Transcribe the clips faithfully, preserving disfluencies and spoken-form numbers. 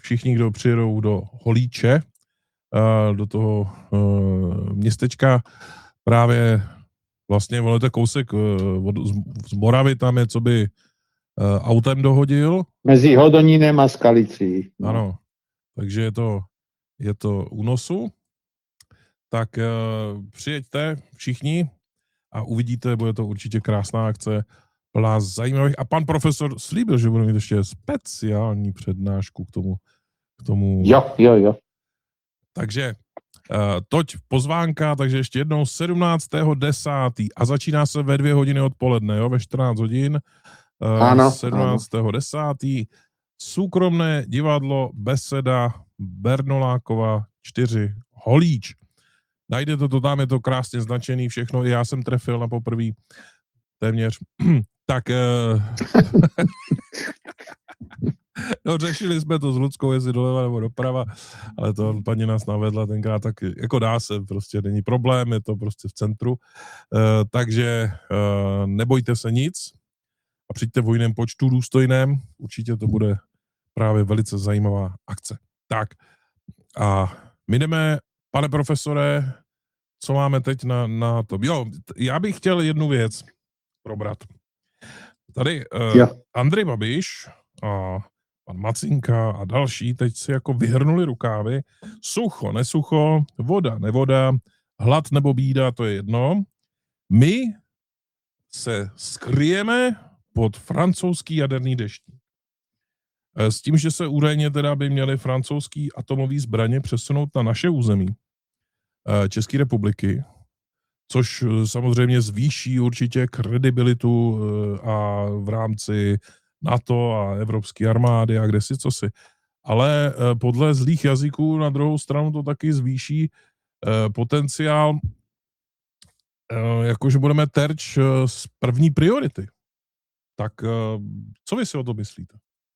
všichni, kdo přijedou do Holíče, do toho městečka, právě vlastně, ono je to kousek z Moravy, tam je, co by autem dohodil. Mezi Hodonínem a Skalicí. No. Ano, takže je to, je to únosu. Tak přijeďte všichni a uvidíte, bude to určitě krásná akce, plná zajímavých. A pan profesor slíbil, že bude mít ještě speciální přednášku k tomu. K tomu. Jo, jo, jo. Takže uh, toť pozvánka, takže ještě jednou sedmnáctého desátého a začíná se ve dvě hodiny odpoledne, jo, ve čtrnáct hodin. Uh, ano, sedmnáctého desátého Súkromné divadlo Beseda Bernolákova čtyři Holíč. Najdete to tam, je to krásně značený všechno, i já jsem trefil na poprvý téměř. Tak uh, no, řešili jsme to s Ludskou, jestli doleva nebo doprava, ale to paní nás navedla tenkrát, tak jako dá se, prostě není problém, je to prostě v centru, uh, takže uh, nebojte se nic a přijďte v jiném počtu důstojném, určitě to bude právě velice zajímavá akce. Tak a my jdeme, pane profesore, co máme teď na, na to? Jo, já bych chtěl jednu věc probrat. Tady uh, Andrej Babiš a pan Macinka a další teď si jako vyhrnuli rukávy. Sucho, nesucho, voda, nevoda, hlad nebo bída, to je jedno. My se skryjeme pod francouzský jaderný deštník. S tím, že se údajně teda by měly francouzský atomový zbraně přesunout na naše území České republiky, což samozřejmě zvýší určitě kredibilitu a v rámci NATO a evropské armády a kdesi cosi. Ale podle zlých jazyků na druhou stranu to taky zvýší potenciál, jakože budeme terč z první priority. Tak co vy si o to myslíte?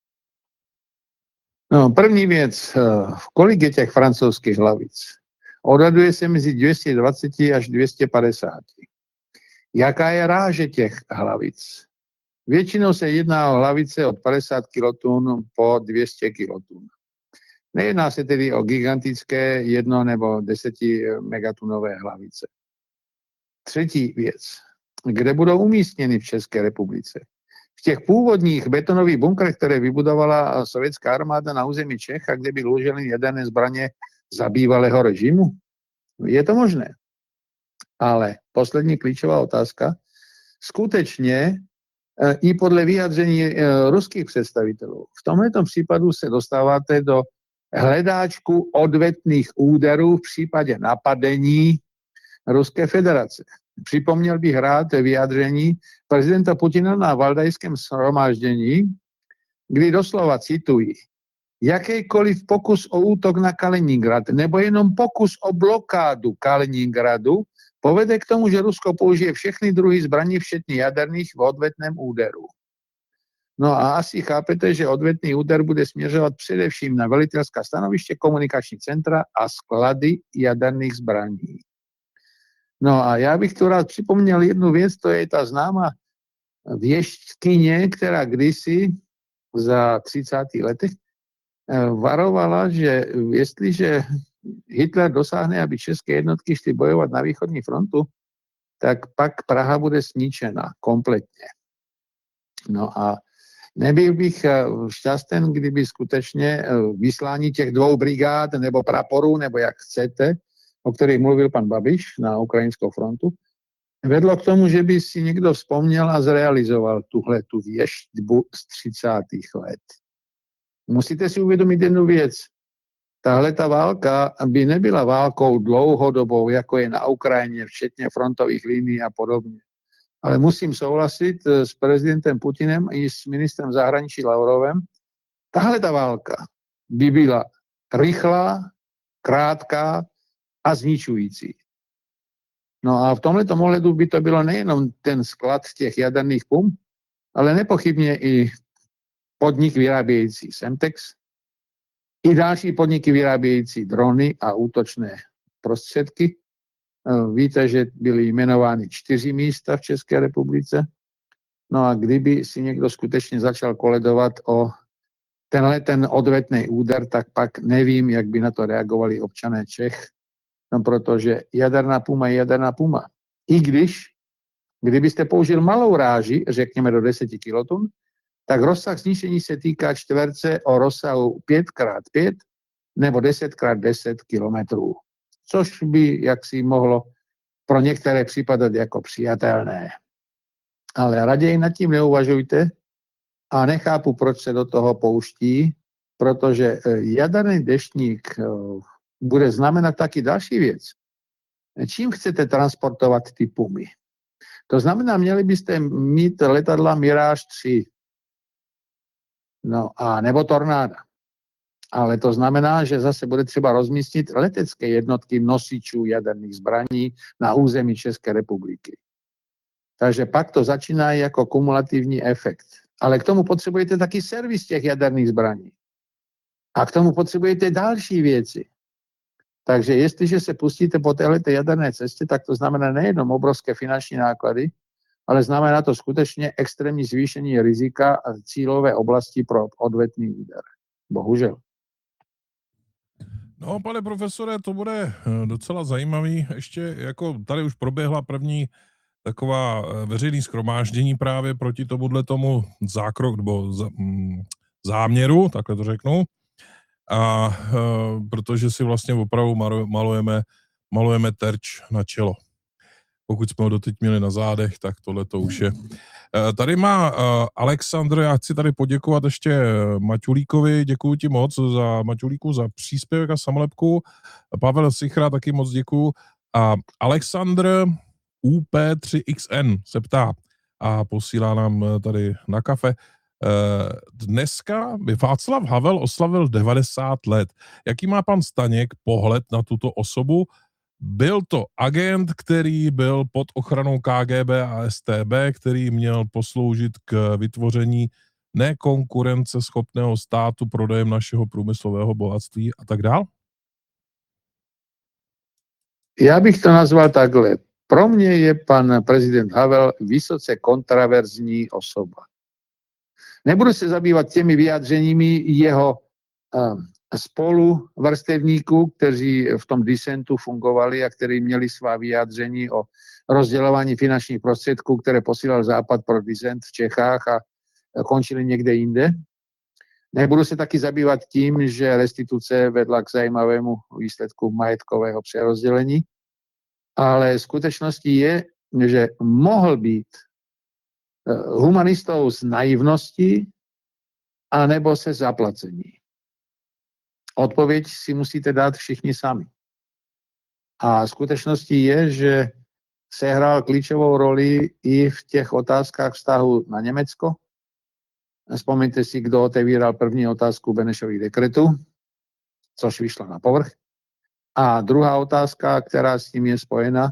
No, první věc, kolik je těch francouzských hlavic? Odhaduje se mezi dvě stě dvacet až dvě stě padesát. Jaká je ráže těch hlavic? Většinou se jedná o hlavice od padesát kilotun po dvě stě kilotun. Nejedná se tedy o gigantické jedno nebo deseti megatunové hlavice. Třetí věc. Kde budou umístěny v České republice? V těch původních betonových bunkrech, které vybudovala sovětská armáda na území Čech, a kde by uloženy jaderné zbraně za bývalého režimu? Je to možné. Ale poslední klíčová otázka. Skutečně i podle vyjádření ruských představitelů. V tomto případu se dostáváte do hledáčku odvetných úderů v případě napadení Ruské federace. Připomněl bych rád vyjádření prezidenta Putina na Valdajském shromáždění, kdy doslova cituji: jakýkoliv pokus o útok na Kaliningrad nebo jenom pokus o blokádu Kaliningradu povede k tomu, že Rusko použije všechny druhy zbraní, včetně jaderných, v odvetném úderu. No a asi chápete, že odvetný úder bude směřovat především na velitelská stanoviště, komunikační centra a sklady jaderných zbraní. No a já bych tu rád připomněl jednu věc, to je ta známá věštkyně, která kdysi za třicátých letech varovala, že jestliže Hitler dosáhne, aby české jednotky šly bojovat na východní frontu, tak pak Praha bude zničena kompletně. No a nebyl bych šťasten, kdyby skutečně vyslání těch dvou brigád nebo praporů, nebo jak chcete, o kterých mluvil pan Babiš na ukrajinskou frontu, vedlo k tomu, že by si někdo vzpomněl a zrealizoval tuhle tu věštbu z třicátých let. Musíte si uvědomit jednu věc. Tahle ta válka by nebyla válkou dlouhodobou, jako je na Ukrajině, včetně frontových linií a podobně. Ale musím souhlasit s prezidentem Putinem i s ministrem zahraničí Lavrovem. Tahle ta válka by byla rychlá, krátká a zničující. No a v tomhletom ohledu by to bylo nejenom ten sklad těch jaderných pump, ale nepochybně i podnik vyrábějící Semtex, i další podniky vyrábějící drony a útočné prostředky. Víte, že byly jmenovány čtyři místa v České republice. No a kdyby si někdo skutečně začal koledovat o tenhle ten odvetný úder, tak pak nevím, jak by na to reagovali občané Čech, no protože jaderná puma je jaderná puma. I když, kdybyste použil malou ráži, řekněme do deset kilotun, tak rozsah zničení se týká čtverce o rozsahu pět krát pět nebo deset krát deset kilometrů, což by jaksi mohlo pro některé připadat jako přijatelné. Ale raději nad tím neuvažujte a nechápu, proč se do toho pouští, protože jaderný deštník bude znamenat taky další věc. Čím chcete transportovat ty pumy? To znamená, měli byste mít letadla Mirage tři, no a nebo Tornáda. Ale to znamená, že zase bude třeba rozmístit letecké jednotky nosičů jaderných zbraní na území České republiky. Takže pak to začíná jako kumulativní efekt. Ale k tomu potřebujete taky servis těch jaderných zbraní. A k tomu potřebujete další věci. Takže jestliže se pustíte po této jaderné cestě, tak to znamená nejenom obrovské finanční náklady, ale znamená to skutečně extrémní zvýšení rizika a cílové oblasti pro odvetný úder. Bohužel. No, pane profesore, to bude docela zajímavý. Ještě jako tady už proběhla první taková veřejný shromáždění právě proti tomuhle tomu zákrok, nebo záměru, takhle to řeknu. A uh, protože si vlastně opravdu malujeme, malujeme terč na čelo. Pokud jsme ho doteď měli na zádech, tak tohle to už je. Uh, tady má uh, Alexandr, já chci tady poděkovat ještě Maťulíkovi, děkuji ti moc za Maťulíku za příspěvek a samolepku. Pavel Sichra taky moc děkuji. A Alexandr U P tři X N se ptá a posílá nám tady na kafe. Dneska by Václav Havel oslavil devadesát let. Jaký má pan Staněk pohled na tuto osobu? Byl to agent, který byl pod ochranou K G B a S T B, který měl posloužit k vytvoření nekonkurenceschopného státu prodejem našeho průmyslového bohatství a tak dál? Já bych to nazval takhle. Pro mě je pan prezident Havel vysoce kontraverzní osoba. Nebudu se zabývat těmi vyjádřeními jeho uh, spoluvrstevníků, kteří v tom disentu fungovali a kteří měli svá vyjádření o rozdělování finančních prostředků, které posílal Západ pro disent v Čechách a končili někde jinde. Nebudu se taky zabývat tím, že restituce vedla k zajímavému výsledku majetkového přerozdělení, ale skutečností je, že mohl být humanistou z naivnosti anebo se zaplacení. Odpověď si musíte dát všichni sami. A skutečností je, že sehrál klíčovou roli i v těch otázkách vztahu na Německo. Vzpomeňte si, kdo otevíral první otázku Benešových dekretů, což vyšlo na povrch. A druhá otázka, která s tím je spojena,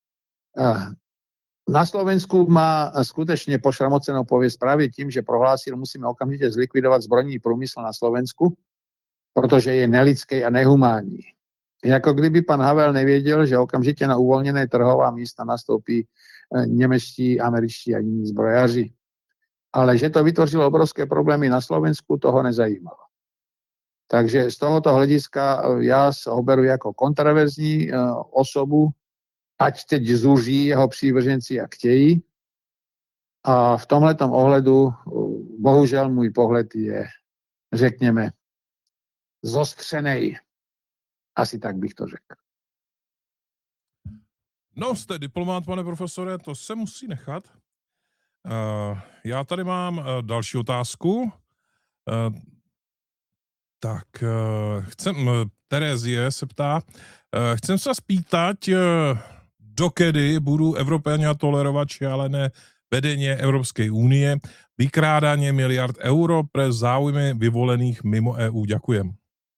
na Slovensku má skutečně pošramocenou pověst právě tím, že prohlásil, musíme okamžitě zlikvidovat zbrojní průmysl na Slovensku, protože je nelidský a nehumánní. Jako kdyby pan Havel nevěděl, že okamžitě na uvolněné trhová místa nastoupí němečtí, američtí a jiní zbrojaři. Ale že to vytvořilo obrovské problémy na Slovensku, toho nezajímalo. Takže z tohoto hlediska já ho beru jako kontraverzní osobu, ať teď zuří jeho přívrženci, jak chtějí. A v tomhletom ohledu, bohužel můj pohled je, řekněme, zostřenej. Asi tak bych to řekl. No, jste diplomát, pane profesore, to se musí nechat. Uh, já tady mám uh, další otázku. Uh, tak, uh, chcem, uh, Terezie se ptá, uh, chcem se spýtať, uh, dokedy budú Evropania tolerovať šialené vedenie Európskej únie, vykrádanie miliard eur pre záujmy vyvolených mimo E U. Ďakujem.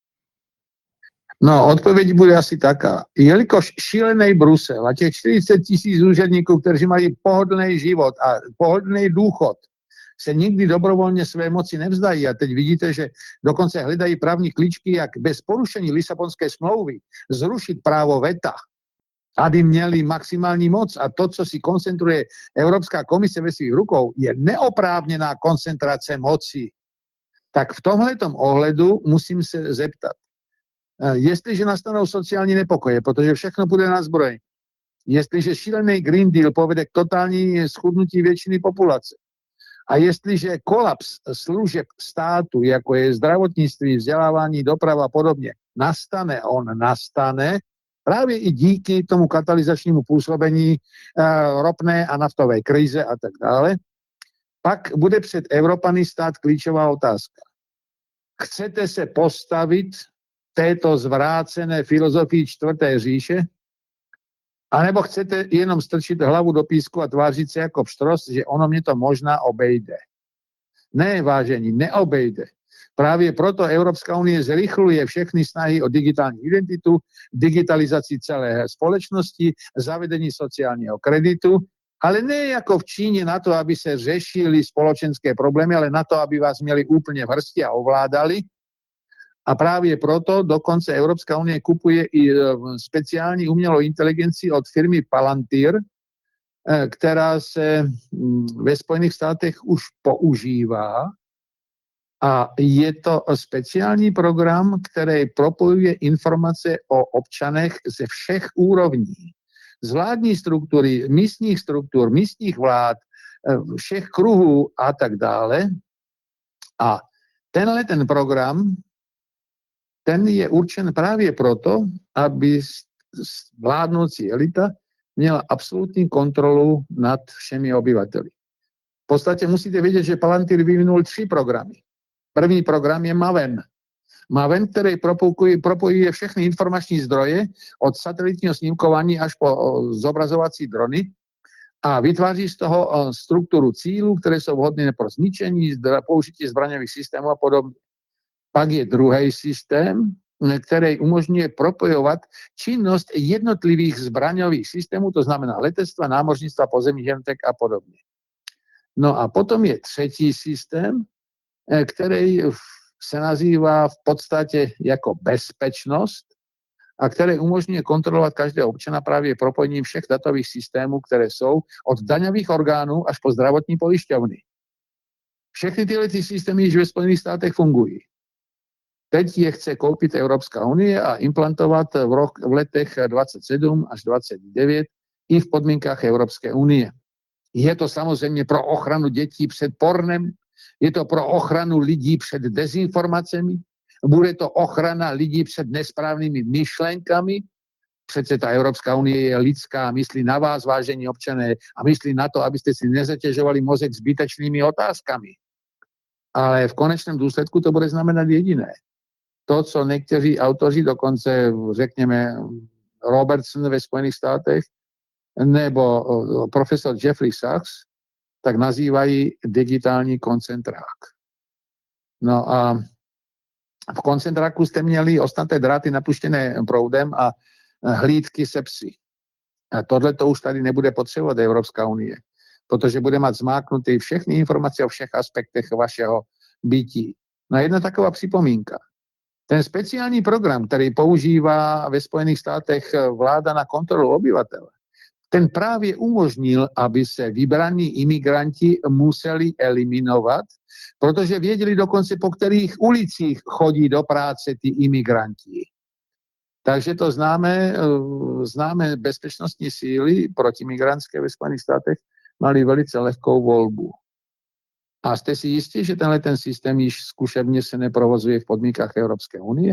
No, odpověď bude asi taká. Jelikož šílený Brusel a těch čtyřicet tisíc úředníků, kteří mají pohodlný život a pohodlný důchod, se nikdy dobrovolně své moci nevzdají. A teď vidíte, že dokonce hledají právní klíčky, jak bez porušení Lisabonské smlouvy zrušit právo veta, aby měli maximální moc. A to, co si koncentruje Evropská komise ve svých rukou, je neoprávněná koncentrace moci. Tak v tomhletom ohledu musím se zeptat, jestliže nastanou sociální nepokoje, protože všechno bude na zbroj, jestliže šílený Green Deal povede k totální schudnutí většiny populace a jestliže kolaps služeb státu, jako je zdravotnictví, vzdělávání, doprava a podobně, nastane, on nastane, právě i díky tomu katalyzačnímu působení uh, ropné a naftové krize a tak dále, pak bude před Evropany stát klíčová otázka. Chcete se postavit této zvrácené filozofii čtvrté říše, anebo chcete jenom strčit hlavu do písku a tvářit se jako pštros, že ono mě to možná obejde. Ne, vážení, neobejde. Právě proto Evropská unie zrychluje všechny snahy o digitální identitu, digitalizaci celé společnosti, zavedení sociálního kreditu, ale ne jako v Číně na to, aby se řešily společenské problémy, ale na to, aby vás měli úplně v hrsti a ovládali. A právě proto dokonce Evropská unie kupuje i speciální umělou inteligenci od firmy Palantir, která se ve Spojených státech už používá. A je to speciální program, který propojuje informace o občanech ze všech úrovní. Z vládní struktury, místních struktur, místních vlád, všech kruhů a tak dále. A tenhle ten program, ten je určen právě proto, aby vládnoucí elita měla absolutní kontrolu nad všemi obyvateli. V podstatě musíte vědět, že Palantir vyvinul tři programy. První program je Maven. Maven, který propojuje všechny informační zdroje od satelitního snímkování až po zobrazovací drony a vytváří z toho strukturu cílů, které jsou vhodné pro zničení, použití zbraňových systémů a podobně. Pak je druhý systém, který umožňuje propojovat činnost jednotlivých zbraňových systémů, to znamená letectva, námořnictva, pozemních jednotek a podobně. No a potom je třetí systém, který se nazývá v podstatě jako bezpečnost a který umožňuje kontrolovat každého občana právě propojením všech datových systémů, které jsou od daňových orgánů až po zdravotní pojišťovny. Všechny tyhle ty systémy již ve Spojených státech fungují. Teď je chce koupit Evropská unie a implantovat v, rok, v letech dvacet sedm až dvacet devět i v podmínkách Evropské unie. Je to samozřejmě pro ochranu dětí před pornem, je to pro ochranu lidí před dezinformacemi, bude to ochrana lidí před nesprávnými myšlenkami. Přece ta Evropská unie je lidská, myslí na vás, vážení občané, a myslí na to, abyste si nezatěžovali mozek zbytečnými otázkami. Ale v konečném důsledku to bude znamenat jediné. To, co někteří autoři, dokonce řekněme Robertson ve Spojených státech, nebo profesor Jeffrey Sachs, tak nazývají digitální koncentrák. No a v koncentráku jste měli ostnaté dráty napuštěné proudem a hlídky se psy. A tohle to už tady nebude potřebovat Evropská unie, protože bude mít zmáknuty všechny informace o všech aspektech vašeho bytí. No jedna taková připomínka. Ten speciální program, který používá ve Spojených státech vláda na kontrolu obyvatel, ten právě umožnil, aby se vybraní imigranti museli eliminovat, protože věděli dokonce, po kterých ulicích chodí do práce ty imigranti. Takže to známe, známe bezpečnostní síly protimigrantské ve Spojených státech mali velice lehkou volbu. A jste si jistí, že tenhle ten systém již zkušebně se neprovozuje v podmínkách Evropské unie?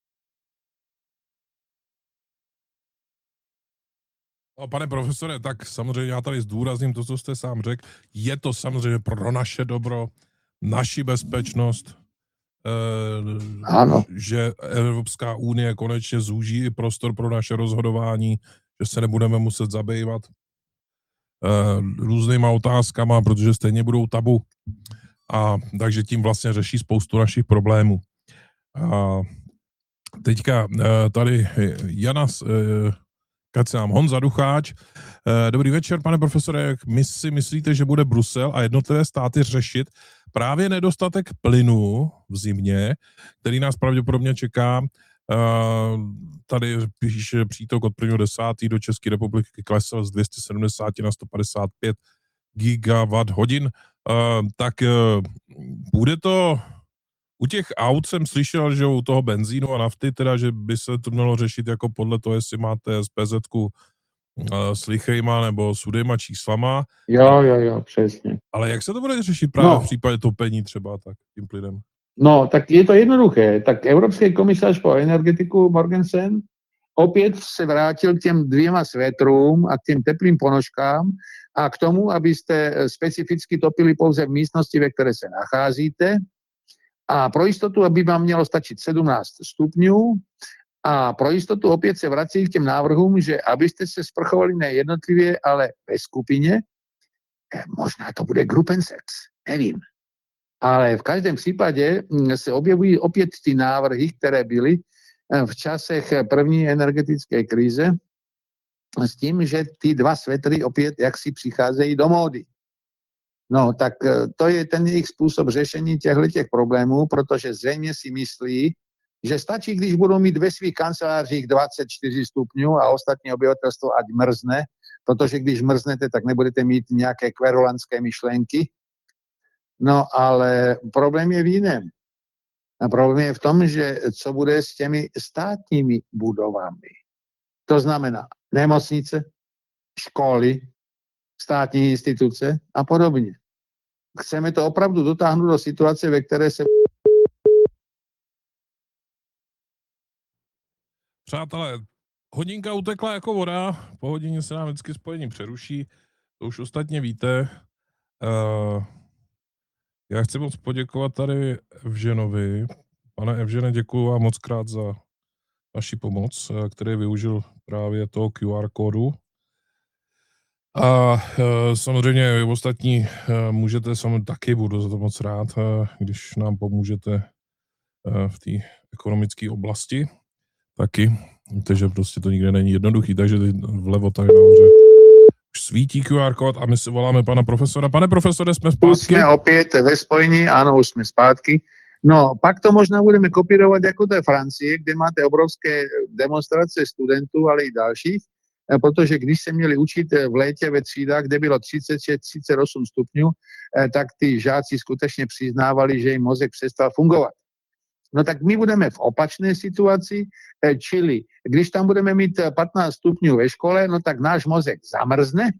No, pane profesore, tak samozřejmě já tady zdůrazním to, co jste sám řekl. Je to samozřejmě pro naše dobro, naši bezpečnost, eh, ano. že Evropská unie konečně zúží prostor pro naše rozhodování, že se nebudeme muset zabývat eh, různýma otázkama, protože stejně budou tabu. A takže tím vlastně řeší spoustu našich problémů. A teďka eh, tady Jana eh, Kacám, Honza Ducháč. Dobrý večer, pane profesore, jak my si myslíte, že bude Brusel a jednotlivé státy řešit právě nedostatek plynu v zimě, který nás pravděpodobně čeká? Tady píše přítok od prvního desátého do České republiky klesl z dvě stě sedmdesát na sto padesát pět gigawatt hodin. Tak bude to U těch aut jsem slyšel, že u toho benzínu a nafty teda, že by se to mělo řešit jako podle toho, jestli máte es pé zetku uh, s lichejma nebo sudejma číslama. Jo, jo, jo, přesně. Ale jak se to bude řešit právě no. v případě topení třeba tak tím plynem? No, tak je to jednoduché. Tak Evropský komisař po energetiku Morgensen opět se vrátil k těm dvěma svetrům a k těm teplým ponožkám a k tomu, abyste specificky topili pouze v místnosti, ve které se nacházíte. A pro jistotu, aby vám mělo stačit sedmnáct stupňů, a pro jistotu opět se vrací k těm návrhům, že abyste se sprchovali ne jednotlivě, ale ve skupině, možná to bude gruppensex, nevím. Ale v každém případě se objevují opět ty návrhy, které byly v časech první energetické krize, s tím, že ty dva svetry opět jaksi přicházejí do módy. No, tak to je ten jejich způsob řešení těchto problémů, protože zřejmě si myslí, že stačí, když budou mít ve svých kancelářích dvacet čtyři stupňů a ostatní obyvatelstvo ať mrzne, protože když mrznete, tak nebudete mít nějaké kverulantské myšlenky. No, ale problém je v jiném. A problém je v tom, že co bude s těmi státními budovami. To znamená nemocnice, školy, státní instituce a podobně. Chceme to opravdu dotáhnout do situace, ve které se... Přátelé, hodinka utekla jako voda, po hodině se nám vždycky spojení přeruší, to už ostatně víte. Uh, já chci moc poděkovat tady Evženovi. Pane Evžene, děkuji vám moc krát za vaši pomoc, který využil právě toho Q R kódu. A uh, samozřejmě ostatní uh, můžete, samozřejmě taky budu za to moc rád, uh, když nám pomůžete uh, v té ekonomické oblasti. Taky. Víte, že prostě to nikde není jednoduchý, takže vlevo tady nahoře už svítí Q R kód a my si voláme pana profesora. Pane profesore, jsme zpátky? Už jsme opět ve spojení, ano, už jsme zpátky. No, pak to možná budeme kopírovat jako té Francie, kde máte obrovské demonstrace studentů, ale i dalších, protože když se měli učit v létě ve třídách, kde bylo třicet šest třicet osm stupňů, tak ty žáci skutečně přiznávali, že jim mozek přestal fungovat. No tak my budeme v opačné situaci, čili když tam budeme mít patnáct stupňů ve škole, no tak náš mozek zamrzne,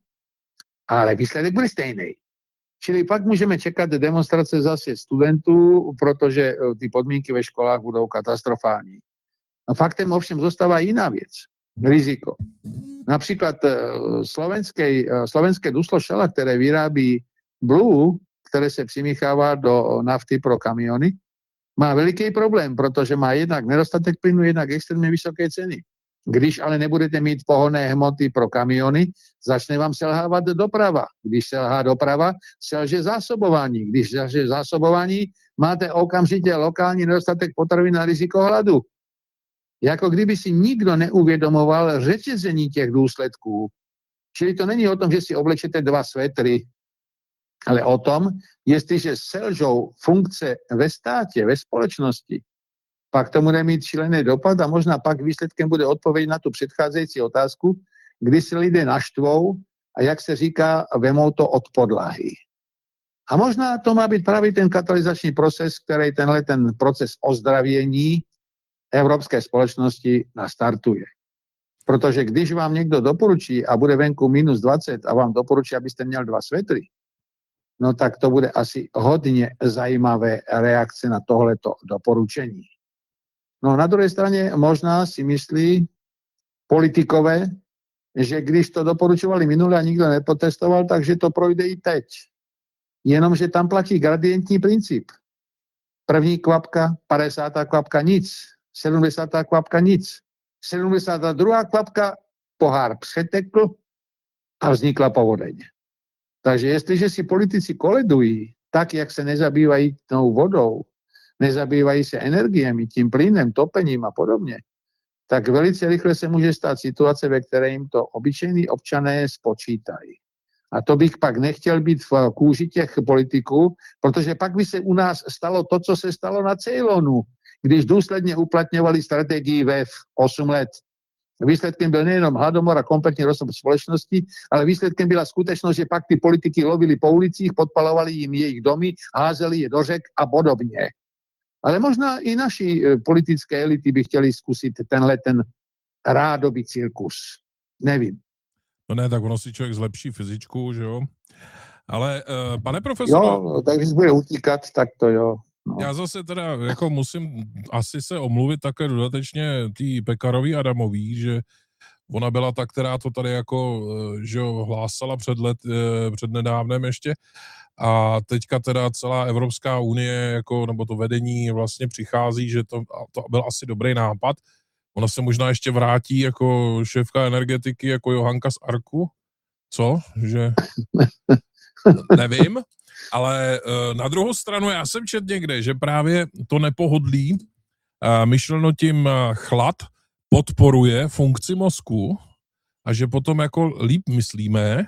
ale výsledek bude stejný. Čili pak můžeme čekat demonstrace zase studentů, protože ty podmínky ve školách budou katastrofální. A faktem ovšem zůstává jiná věc, riziko. Například slovenské, slovenské duslo šala, které vyrábí Blue, které se přimíchává do nafty pro kamiony, má veliký problém, protože má jednak nedostatek plynu, jednak extrémně vysoké ceny. Když ale nebudete mít pohonné hmoty pro kamiony, začne vám selhávat doprava. Když selhá doprava, selže zásobování. Když selže zásobování, máte okamžitě lokální nedostatek potravin a riziko hladu. Jako kdyby si nikdo neuvědomoval řetězení těch důsledků. Čili to není o tom, že si oblečete dva svetry, ale o tom, jestliže selžou funkce ve státě, ve společnosti, pak to bude mít šílený dopad a možná pak výsledkem bude odpověď na tu předcházející otázku, kdy se lidé naštvou a jak se říká, vemou to od podlahy. A možná to má být právě ten katalyzační proces, který tenhle ten proces ozdravění evropské společnosti nastartuje. Protože když vám někdo doporučí a bude venku minus dvacet a vám doporučí, abyste měl dva svetry, no tak to bude asi hodně zajímavé reakce na tohleto doporučení. No na druhé straně možná si myslí politikové, že když to doporučovali minule a nikdo neprotestoval, takže to projde i teď. Jenomže tam platí gradientní princip. První kvapka, padesátá kvapka nic, sedmdesátá kvapka nic, sedmdesátá druhá kvapka pohár přetekl a vznikla povodeň. Takže jestliže si politici koledují tak, jak se nezabývají tou vodou, nezabývají se energiemi, tím plynem, topením a podobně, tak velice rychle se může stát situace, ve které jim to obyčejní občané spočítají. A to bych pak nechtěl být v kůži těch politiků, protože pak by se u nás stalo to, co se stalo na Ceylonu, když důsledně uplatňovali strategii V E F osm let. Výsledkem byl nejenom hladomor a kompletní rozpad společnosti, ale výsledkem byla skutečnost, že pak ty politiky lovili po ulicích, podpalovali jim jejich domy, házeli je do řek a podobně. Ale možná i naši politické elity by chtěli zkusit tenhle ten rádoby cirkus. Nevím. No ne, tak ono si člověk zlepší fyzičku, že jo? Ale uh, pane profesore... Jo, tak když bude utíkat, tak to jo. No. Já zase teda jako musím asi se omluvit také dodatečně tý Pekarový Adamový, že ona byla ta, která to tady jako, že jo, hlásala před let, před nedávnem ještě a teďka teda celá Evropská unie, jako, nebo to vedení vlastně přichází, že to, to byl asi dobrý nápad. Ona se možná ještě vrátí jako šéfka energetiky, jako Johanka z Arku. Co? Že... Nevím. Ale na druhou stranu já jsem četl někde, že právě to nepohodlí, myšleno tím chlad, podporuje funkci mozku a že potom jako líp myslíme,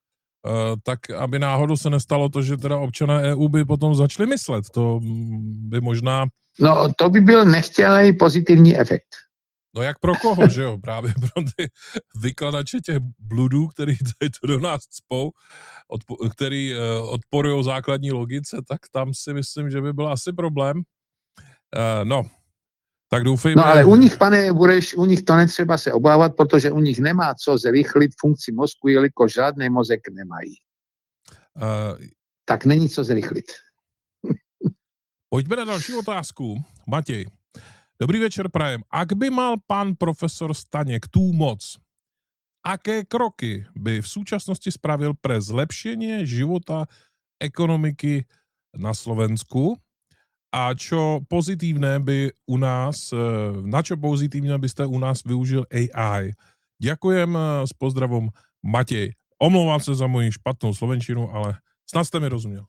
tak aby náhodou se nestalo to, že teda občané E U by potom začali myslet. To by možná... No to by byl nechtělý pozitivní efekt. No jak pro koho, že jo? Právě pro ty vykladače těch bludů, který tady to do nás cpou, odpo- který uh, odporují základní logice, tak tam si myslím, že by byl asi problém. Uh, no, tak doufejme... No ale u nich, pane Bureš, u nich to netřeba se obávat, protože u nich nemá co zrychlit funkci mozku, jelikož žádný mozek nemají. Uh, tak není co zrychlit. Pojďme na další otázku. Matěj. Dobrý večer, prajem. Ak by mal pán profesor Staněk tú moc, aké kroky by v súčasnosti spravil pre zlepšenie života ekonomiky na Slovensku a čo pozitívne by u nás, na čo pozitívne by ste u nás využil A I? Ďakujem, s pozdravom Matej. Omlouvám se za moji špatnou slovenčinu, ale snad jste mi rozuměl.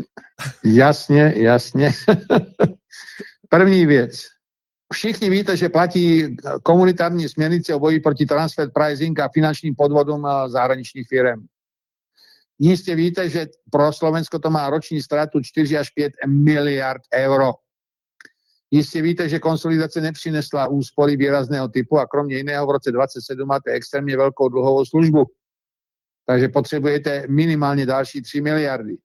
Jasně, jasně. První věc. Všichni víte, že platí komunitární směrnice o boji proti transfer pricing a finančním podvodům zahraničních firm. Jistě víte, že pro Slovensko to má roční ztrátu čtyři až pět miliard euro. Jistě víte, že konsolidace nepřinesla úspory výrazného typu a kromě jiného v roce dvacet sedm máte extrémně velkou dluhovou službu. Takže potřebujete minimálně další tři miliardy.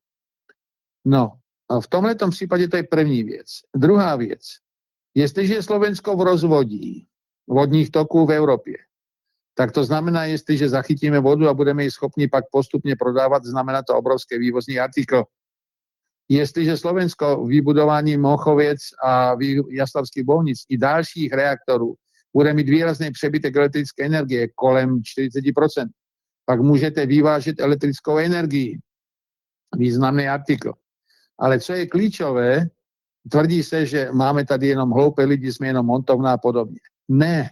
No, a v tomhletom případě to je první věc. Druhá věc. Jestliže je Slovensko v rozvodí vodních toků v Evropě, tak to znamená, jestliže zachytíme vodu a budeme ji schopni pak postupně prodávat, znamená to obrovské vývozní artikl. Jestliže Slovensko vybudování Mochověc a Jaslavských Bohnic i dalších reaktorů bude mít výrazný přebytek elektrické energie kolem čtyřicet procent, pak můžete vyvážet elektrickou energii. Významný artikl. Ale co je klíčové, tvrdí se, že máme tady jenom hloupé lidi, jsme jenom montovna a podobně. Ne.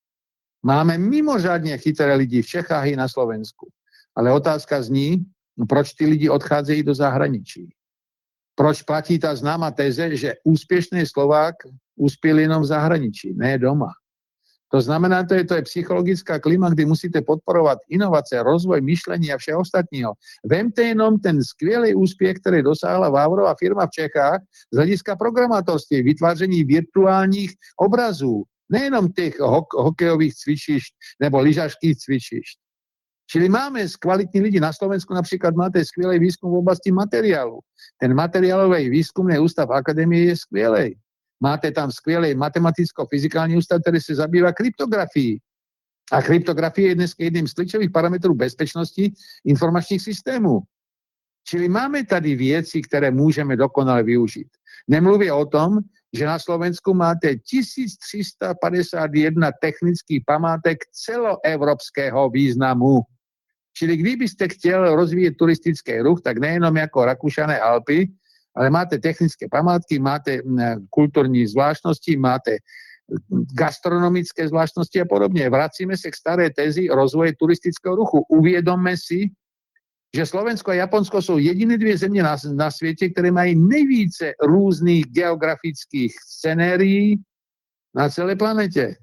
Máme mimořádně chytré lidi v Čechách i na Slovensku. Ale otázka zní, proč ty lidi odcházejí do zahraničí. Proč platí ta známá teze, že úspěšný Slovák uspěl jenom v zahraničí, ne doma. To znamená, to je, to je psychologická klima, kdy musíte podporovat inovace, rozvoj, myšlení a všeho ostatního. Vemte jenom ten skvělý úspěch, který dosáhla Vávrová firma v Čechách z hlediska programátorství, vytváření virtuálních obrazů, nejenom těch hok- hokejových cvičišť nebo lyžařských cvičišť. Čili máme kvalitní lidi. Na Slovensku například máte skvělý výzkum v oblasti materiálu. Ten materiálový výzkumný ústav akademie je skvělý. Máte tam skvělý matematicko-fyzikální ústav, který se zabývá kryptografií. A kryptografie je dnes jedním z klíčových parametrů bezpečnosti informačních systémů. Čili máme tady věci, které můžeme dokonale využít. Nemluvě o tom, že na Slovensku máte tisíc tři sta padesát jedna technických památek celoevropského významu. Čili kdybyste chtěl rozvíjet turistický ruch, tak nejenom jako Rakušané Alpy, ale máte technické památky, máte kulturní zvláštnosti, máte gastronomické zvláštnosti a podobně. Vracíme se k staré tezi rozvoje turistického ruchu. Uvědomme si, že Slovensko a Japonsko jsou jediné dvě země na, na světě, které mají nejvíce různých geografických scenérií na celé planetě.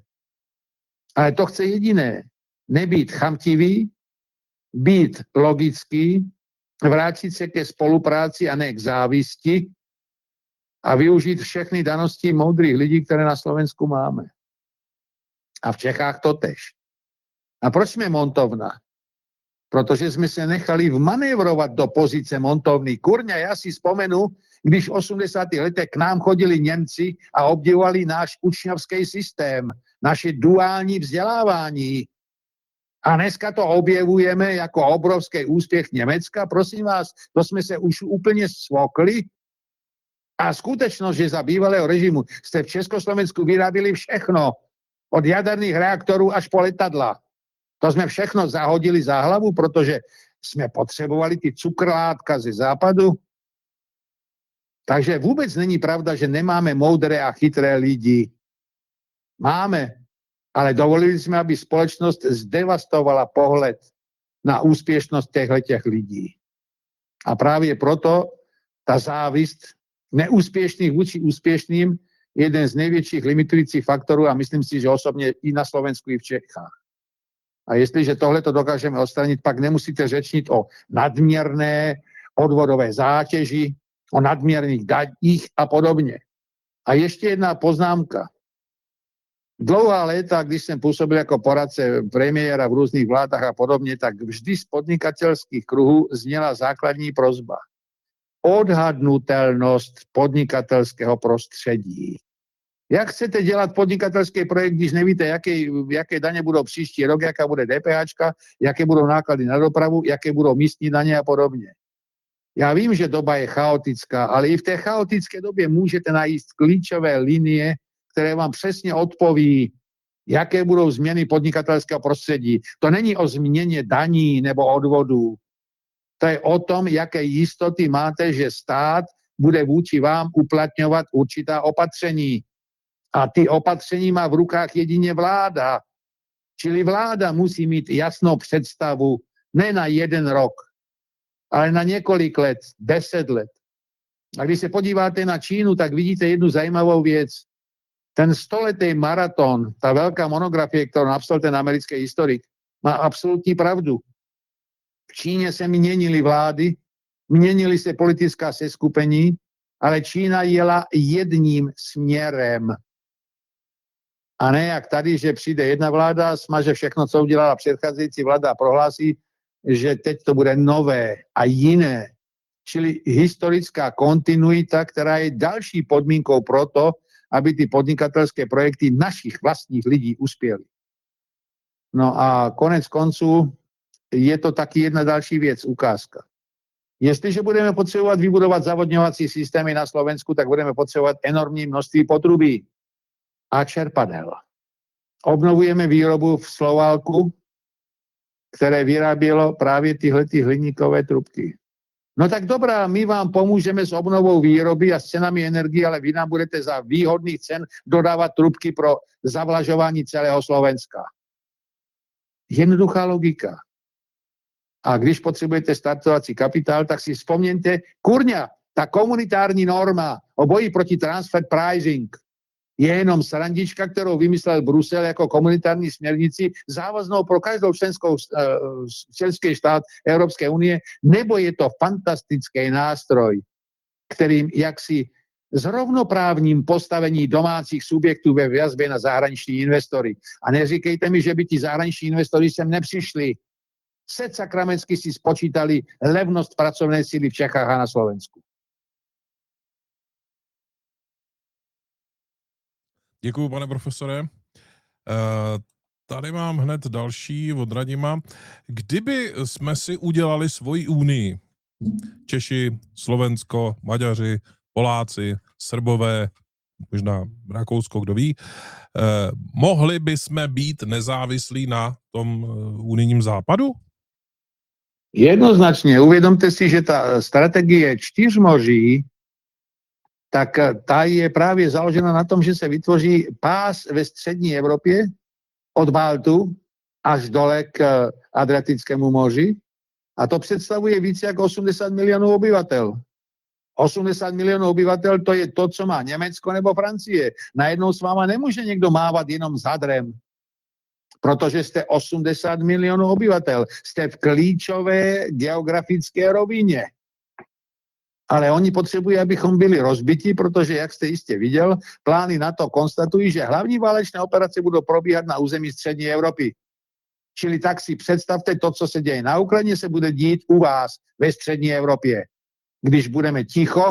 Ale to chce jediné. Nebýt chamtivý, být logický, vrátit se ke spolupráci a ne k závisti a využít všechny danosti moudrých lidí, které na Slovensku máme. A v Čechách to tež. A proč jsme montovna? Protože jsme se nechali vmanévrovat do pozice montovny. Kurňa, já si vzpomenu, když v osmdesátých letech k nám chodili Němci a obdivovali náš učňovský systém, naše duální vzdělávání. A dneska to objevujeme jako obrovský úspěch Německa. Prosím vás, to jsme se už úplně svokli. A skutečnost, že za bývalého režimu jste v Československu vyrábili všechno, od jaderných reaktorů až po letadla. To jsme všechno zahodili za hlavu, protože jsme potřebovali ty cukrlátka ze západu. Takže vůbec není pravda, že nemáme moudré a chytré lidi. Máme, ale dovolili jsme, aby společnost zdevastovala pohled na úspěšnost těchto lidí. A právě proto ta závist neúspěšných vůči úspěšným je jeden z největších limitujících faktorů a myslím si, že osobně i na Slovensku, i v Čechách. A jestliže tohle to dokážeme odstranit, pak nemusíte řečnit o nadměrné odvodové zátěži, o nadměrných daních a podobně. A ještě jedna poznámka. Dlouhá léta, když jsem působil jako poradce premiéra v různých vládách a podobně, tak vždy z podnikatelských kruhů zněla základní prosba. Odhadnutelnost podnikatelského prostředí. Jak chcete dělat podnikatelský projekt, když nevíte, jaké, jaké daně budou příští rok, jaká bude DPHčka, jaké budou náklady na dopravu, jaké budou místní daně a podobně. Já vím, že doba je chaotická, ale i v té chaotické době můžete najít klíčové linie, které vám přesně odpoví, jaké budou změny podnikatelského prostředí. To není o změně daní nebo odvodů. To je o tom, jaké jistoty máte, že stát bude vůči vám uplatňovat určitá opatření. A ty opatření má v rukách jedině vláda. Čili vláda musí mít jasnou představu ne na jeden rok, ale na několik let, deset let. A když se podíváte na Čínu, tak vidíte jednu zajímavou věc. Ten stoletý maraton, ta velká monografie, kterou napsal ten americký historik, má absolutní pravdu. V Číně se měnily vlády, měnily se politická seskupení, ale Čína jela jedním směrem. A ne jak tady, že přijde jedna vláda, smaže všechno, co udělala předcházející vláda a prohlásí, že teď to bude nové a jiné. Čili historická kontinuita, která je další podmínkou pro to, aby ty podnikatelské projekty našich vlastních lidí uspěly. No a konec konců je to taky jedna další věc, ukázka. Jestliže budeme potřebovat vybudovat zavodňovací systémy na Slovensku, tak budeme potřebovat enormní množství potrubí a čerpadel. Obnovujeme výrobu v Slovalku, které vyrábělo právě tyhle ty hliníkové trubky. No tak dobrá, my vám pomůžeme s obnovou výroby a s cenami energie, ale vy nám budete za výhodných cen dodávat trubky pro zavlažování celého Slovenska. Jednoduchá logika. A když potřebujete startovací kapitál, tak si vzpomněte, kurňa, ta komunitární norma o boji proti transfer pricing je jenom srandička, kterou vymyslel Brusel jako komunitární směrnici, závaznou pro každou členskou, členský štát Evropské unie, nebo je to fantastický nástroj, kterým jaksi zrovnoprávním postavení domácích subjektů ve vazbě na zahraniční investory. A neříkejte mi, že by ti zahraniční investory sem nepřišli. Set sakramensky si spočítali levnost pracovné síly v Čechách a na Slovensku. Děkuju, pane profesore. E, tady mám hned další od Radima. Kdyby jsme si udělali svoji unii, Češi, Slovensko, Maďaři, Poláci, Srbové, možná Rakousko, kdo ví, eh, mohli by jsme být nezávislí na tom unijním západu? Jednoznačně. Uvědomte si, že ta strategie čtyřmoří, tak ta je právě založena na tom, že se vytvoří pás ve střední Evropě od Baltu až dole k Adriatickému moři a to představuje více jak osmdesát milionů obyvatel. osmdesát milionů obyvatel, to je to, co má Německo nebo Francie. Najednou s váma nemůže někdo mávat jenom zadrem, protože jste osmdesát milionů obyvatel. Jste v klíčové geografické rovině. Ale oni potřebují, abychom byli rozbití, protože, jak jste jistě viděl, plány NATO konstatují, že hlavní válečné operace budou probíhat na území střední Evropy. Čili tak si představte, to, co se děje na Ukrajině, se bude dít u vás ve střední Evropě. Když budeme ticho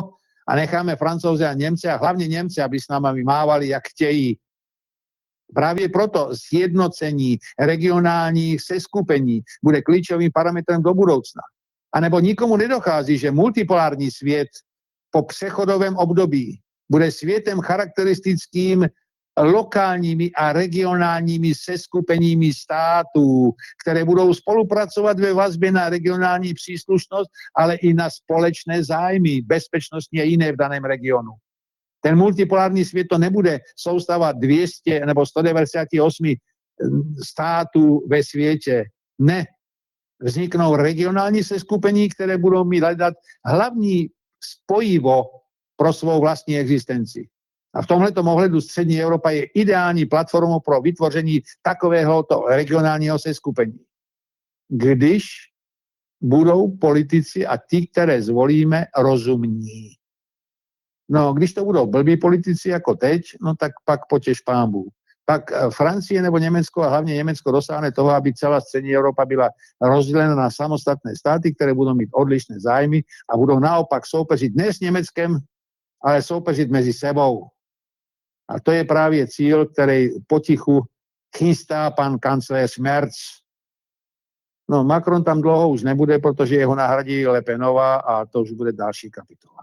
a necháme Francouze a Němce a hlavně Němce, aby s námi mávali, jak chtějí. Právě proto sjednocení regionálních seskupení bude klíčovým parametrem do budoucna. A nebo nikomu nedochází, že multipolární svět po přechodovém období bude světem charakteristickým lokálními a regionálními seskupeními států, které budou spolupracovat ve vazbě na regionální příslušnost, ale i na společné zájmy, bezpečnostní a jiné v daném regionu. Ten multipolární svět to nebude soustava dvě stě nebo sto devadesát osm států ve světě. Ne. Vzniknou regionální seskupení, které budou mít hledat hlavní spojivo pro svou vlastní existenci. A v tomhleto ohledu střední Evropa je ideální platformou pro vytvoření takovéhoto regionálního seskupení. Když budou politici a ti, které zvolíme, rozumní. No, když to budou blbí politici jako teď, no tak pak potěš pánbů. Pak Francie nebo Německo a hlavně Německo dosáhne toho, aby celá střední Evropa byla rozdělena na samostatné státy, které budou mít odlišné zájmy a budou naopak soupeřit ne s Německem, ale soupeřit mezi sebou. A to je právě cíl, který potichu chystá pan kancléř Merz. No, Macron tam dlouho už nebude, protože jeho nahradí Le Penová a to už bude další kapitola.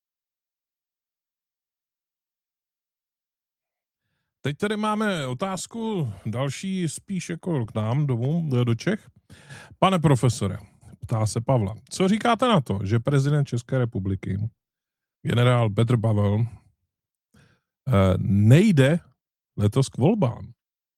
Teď tady máme otázku další spíš jako k nám domů, do Čech. Pane profesore, ptá se Pavla, co říkáte na to, že prezident České republiky, generál Petr Pavel, nejde letos k volbám?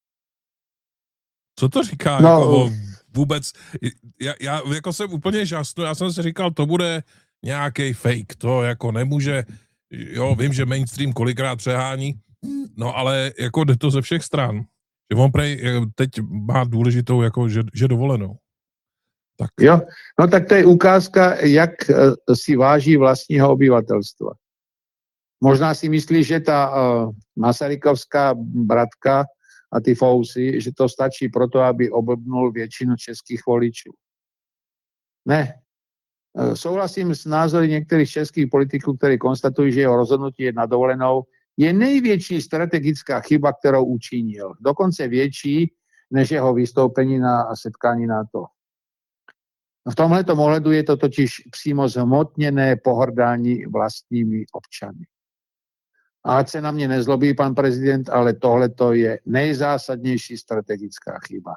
Co to říká no, jako vůbec? Já, já jako jsem úplně žasnul, já jsem si říkal, to bude nějaký fake, to jako nemůže, jo, vím, že mainstream kolikrát přehání, no ale jako jde to ze všech stran. Že on prej teď má důležitou, jako, že, že dovolenou. Tak. Jo, no tak to je ukázka, jak si váží vlastního obyvatelstva. Možná si myslí, že ta uh, masarykovská bratka a ty fousy, že to stačí proto, aby oblbnul většinu českých voličů. Ne. Uh, souhlasím s názory některých českých politiků, kteří konstatují, že jeho rozhodnutí je na dovolenou je největší strategická chyba, kterou učinil. Dokonce větší, než jeho vystoupení na setkání NATO. V tomhletom ohledu je to totiž přímo zhmotněné pohrdání vlastními občany. A ať se na mě nezlobí pan prezident, ale tohleto je nejzásadnější strategická chyba.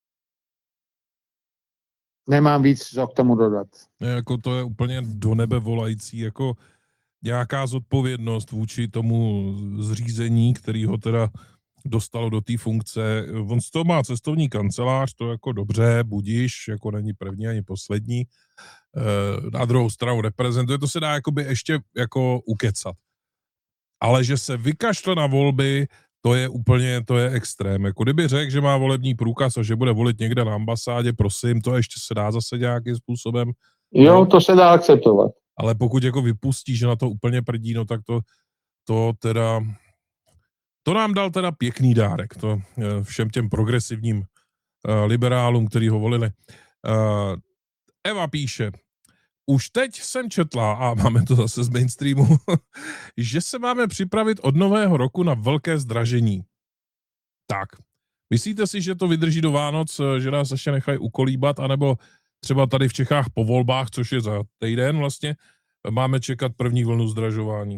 Nemám víc, co k tomu dodat. Ne, jako to je úplně do nebe volající, jako nějaká zodpovědnost vůči tomu zřízení, který ho teda dostalo do té funkce. On z toho má cestovní kancelář, to jako dobře, budíš, jako není první ani poslední. Na druhou stranu reprezentuje, to se dá jakoby ještě jako ukecat. Ale že se vykašle na volby, to je úplně, to je extrém. Jako kdyby řekl, že má volební průkaz a že bude volit někde na ambasádě, prosím, to ještě se dá zase nějakým způsobem. Jo, no, to se dá akceptovat. Ale pokud jako vypustí, že na to úplně prdí, no tak to, to teda, to nám dal teda pěkný dárek, to všem těm progresivním uh, liberálům, který ho volili. Uh, Eva píše, už teď jsem četla, a máme to zase z mainstreamu, že se máme připravit od nového roku na velké zdražení. Tak, myslíte si, že to vydrží do Vánoc, že nás ještě nechají ukolíbat, anebo třeba tady v Čechách po volbách, což je za týden vlastně, máme čekat první vlnu zdražování?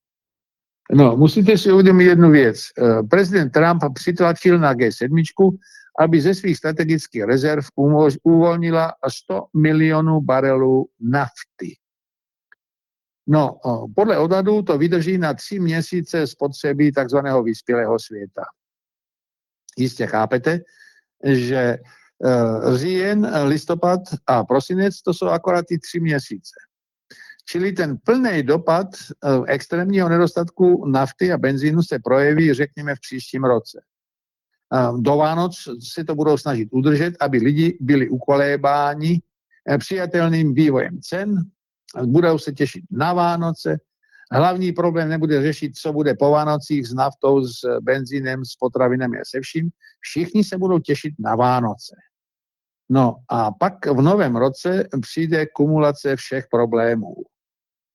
No, musíte si uvědomit jednu věc. Prezident Trump přitlačil na G sedm, aby ze svých strategických rezerv uvolnila sto milionů barelů nafty. No, podle odhadů to vydrží na tři měsíce spotřeby takzvaného vyspělého světa. Jistě chápete, že říjen, listopad a prosinec, to jsou akorát ty tři měsíce. Čili ten plný dopad extrémního nedostatku nafty a benzínu se projeví, řekněme, v příštím roce. Do Vánoc se to budou snažit udržet, aby lidi byli ukolébáni přijatelným vývojem cen, budou se těšit na Vánoce. Hlavní problém nebude řešit, co bude po Vánocích s naftou, s benzínem, s potravinami a se vším. Všichni se budou těšit na Vánoce. No a pak v novém roce přijde kumulace všech problémů.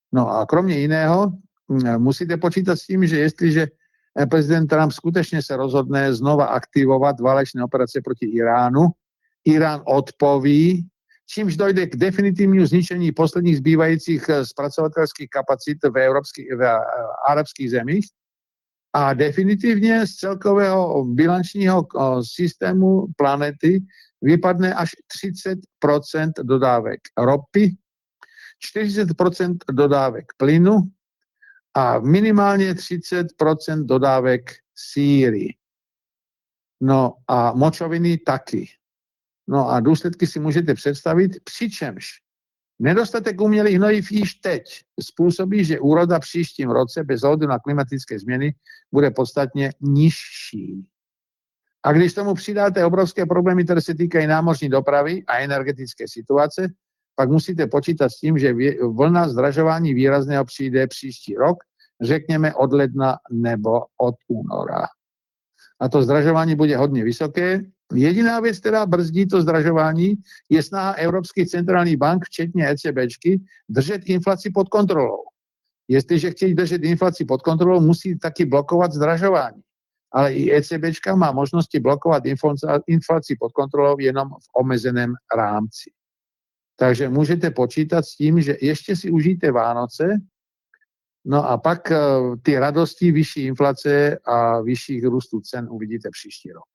No a kromě jiného musíte počítat s tím, že jestliže prezident Trump skutečně se rozhodne znova aktivovat válečné operace proti Iránu, Irán odpoví, čímž dojde k definitivnímu zničení posledních zbývajících zpracovatelských kapacit v, evropských, v arabských zemích a definitivně z celkového bilančního systému planety vypadne až třicet procent dodávek ropy, čtyřicet procent dodávek plynu a minimálně třicet procent dodávek síry. No a močoviny taky. No a důsledky si můžete představit, přičemž nedostatek umělých hnojiv již teď způsobí, že úroda příštím roce bez ohledu na klimatické změny bude podstatně nižší. A když tomu přidáte obrovské problémy, které se týkají námořní dopravy a energetické situace, pak musíte počítat s tím, že vlna zdražování výrazného přijde příští rok, řekněme od ledna nebo od února. A to zdražování bude hodně vysoké. Jediná věc, která brzdí to zdražování, je snaha Evropských centrálních bank, včetně ECBčky, držet inflaci pod kontrolou. Jestliže chtějí držet inflaci pod kontrolou, musí taky blokovat zdražování. Ale i ECBčka má možnosti blokovat inflaci pod kontrolou jenom v omezeném rámci. Takže můžete počítat s tím, že ještě si užijte Vánoce, no a pak ty radosti vyšší inflace a vyšších růstů cen uvidíte příští rok.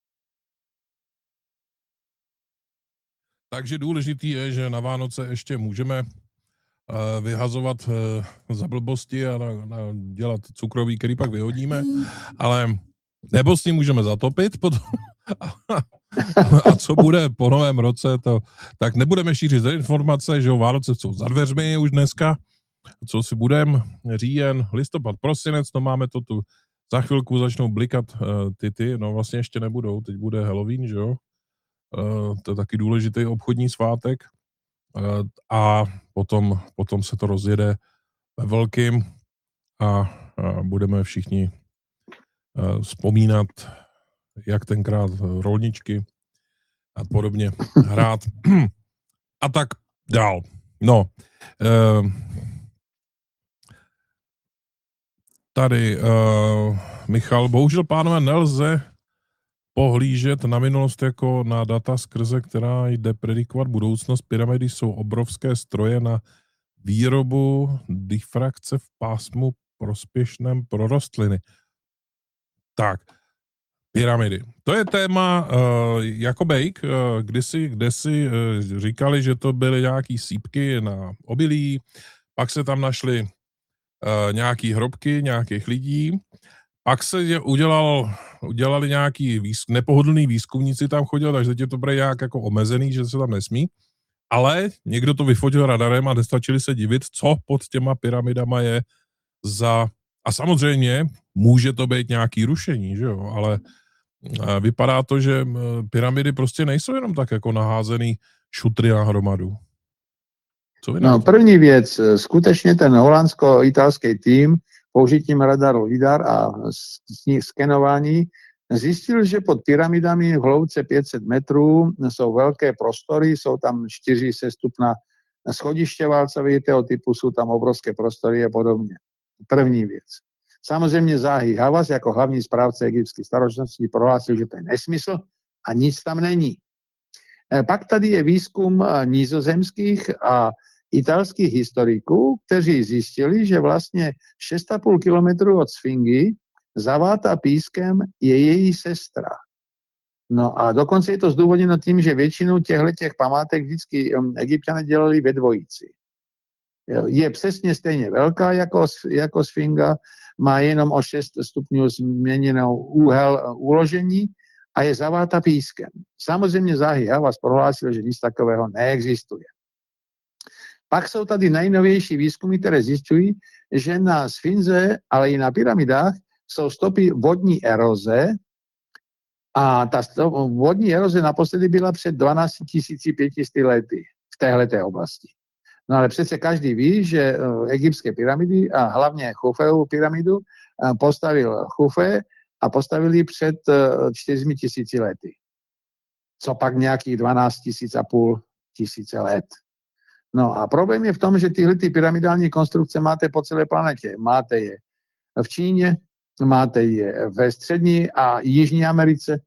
Takže důležitý je, že na Vánoce ještě můžeme vyhazovat za blbosti a na, na dělat cukroví, který pak vyhodíme, ale nebo s ním můžeme zatopit potom. A co bude po novém roce, to, tak nebudeme šířit informace, že o Vánoce jsou za dveřmi už dneska, co si budeme, říjen, listopad, prosinec, no máme to tu, za chvilku začnou blikat uh, ty ty, no vlastně ještě nebudou, teď bude Halloween, že jo, uh, to je taky důležitý obchodní svátek uh, a potom, potom se to rozjede ve velkým a, a budeme všichni uh, vzpomínat, jak tenkrát rolničky a podobně hrát a tak dál. No, uh, tady uh, Michal, bohužel, pánové, nelze pohlížet na minulost jako na data, skrze která jde predikovat budoucnost. Pyramidy jsou obrovské stroje na výrobu difrakce v pásmu prospěšném pro rostliny. Tak, pyramidy. To je téma uh, jako bejk, uh, kdysi, kdysi uh, říkali, že to byly nějaký sípky na obilí, pak se tam našly uh, nějaký hrobky nějakých lidí, pak se je udělal, udělali nějaký výzk, nepohodlný výzkumníci tam chodili, takže teď je to bude nějak jako omezený, že se tam nesmí, ale někdo to vyfotil radarem a nestačili se divit, co pod těma pyramidama je za... A samozřejmě může to být nějaký rušení, že jo, ale vypadá to, že pyramidy prostě nejsou jenom tak jako naházený šutry na hromadu. Co vy no, první věc, skutečně ten holandsko-italský tým použitím radaru LIDAR a skenování zjistil, že pod pyramidami v hloubce pět set metrů jsou velké prostory, jsou tam čtyři sestupná schodiště válcovitého typu, jsou tam obrovské prostory a podobně. První věc. Samozřejmě Zahi Hawass jako hlavní správce egyptské staročnosti prohlásil, že to je nesmysl a nic tam není. Pak tady je výzkum nizozemských a italských historiků, kteří zjistili, že vlastně šest a půl kilometru od Sfingy zavátá pískem je její sestra. No a dokonce je to zdůvodněno tím, že většinu těchto památek vždycky Egypťané dělali ve dvojici. Je přesně stejně velká jako, jako Sfinga, má jenom o šest stupňů změněnou úhel uložení a je zaváta pískem. Samozřejmě Zahi Hawass prohlásil, že nic takového neexistuje. Pak jsou tady nejnovější výzkumy, které zjišťují, že na Sfinze, ale i na pyramidách jsou stopy vodní eroze a ta stop, vodní eroze naposledy byla před dvanáct tisíc pět set lety v téhleté oblasti. No ale přece každý ví, že egyptské pyramidy a hlavně Chufeovu pyramidu postavil Chufe a postavili před čtyřmi tisíci lety. Co pak nějakých dvanáct tisíc a půl tisíce let. No a problém je v tom, že tyhle ty pyramidální konstrukce máte po celé planetě. Máte je v Číně, máte je ve Střední a Jižní Americe,